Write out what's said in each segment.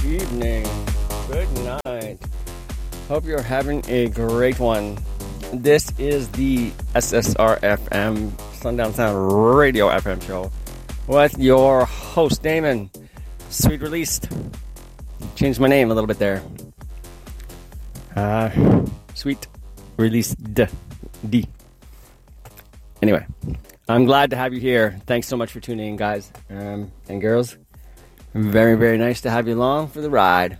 evening, good night. Hope you're having a great one. This is the SSRFM Sundown Sound Radio FM show with your host Damon. Sweet Released. Changed my name a little bit there. Sweet Released D. Anyway, I'm glad to have you here. Thanks so much for tuning in, guys and girls. Very, very nice to have you along for the ride.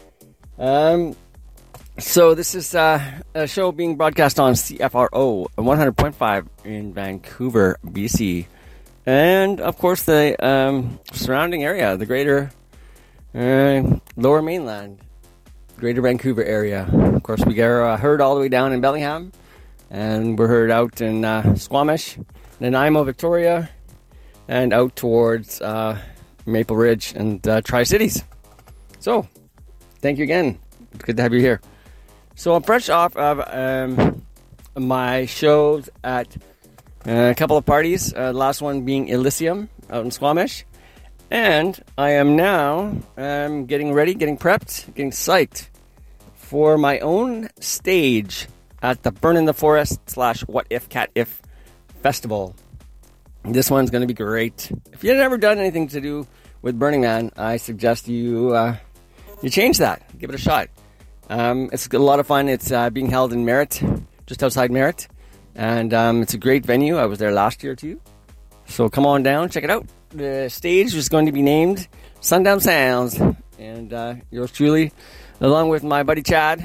So this is a show being broadcast on CFRO 100.5 in Vancouver, BC. And, of course, the surrounding area, the greater Lower Mainland, greater Vancouver area. Of course, we get heard all the way down in Bellingham. And we're heard out in Squamish, Nanaimo, Victoria, and out towards Maple Ridge and Tri-Cities. So, thank you again. It's good to have you here. So, I'm fresh off of my shows at a couple of parties. The last one being Elysium out in Squamish. And I am now getting ready, getting prepped, getting psyched for my own stage at the Burn in the Forest / What If Cat If Festival. This one's going to be great. If you've never done anything to do with Burning Man, I suggest you change that. Give it a shot. It's a lot of fun. It's being held in Merritt, just outside Merritt. And it's a great venue. I was there last year too. So come on down, check it out. The stage is going to be named Sundown Sounds. And yours truly, along with my buddy Chad,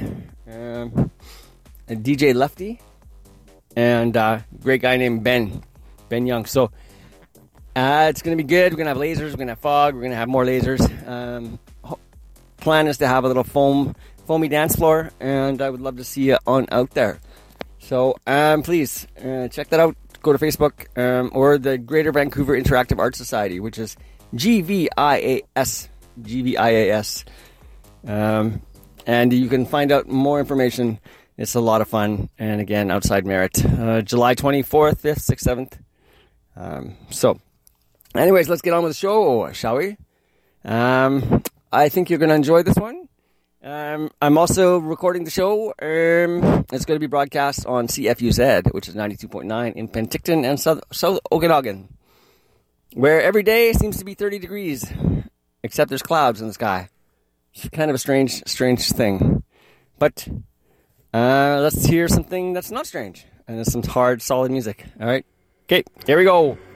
DJ Lefty, and a great guy named Ben Young. So it's going to be good. We're going to have lasers. We're going to have fog. We're going to have more lasers. Plan is to have a little foamy dance floor, and I would love to see you on out there. So please check that out. Go to Facebook or the Greater Vancouver Interactive Art Society, which is GVIAS. And you can find out more information. It's a lot of fun. And again, outside Merritt. July 24th, 5th, 6th, 7th. So, anyways, let's get on with the show, shall we? I think you're going to enjoy this one. I'm also recording the show. It's going to be broadcast on CFUZ, which is 92.9 in Penticton and South Okanagan, where every day seems to be 30 degrees, except there's clouds in the sky. It's kind of a strange thing. But let's hear something that's not strange. And it's some hard, solid music. All right? Okay, here we go.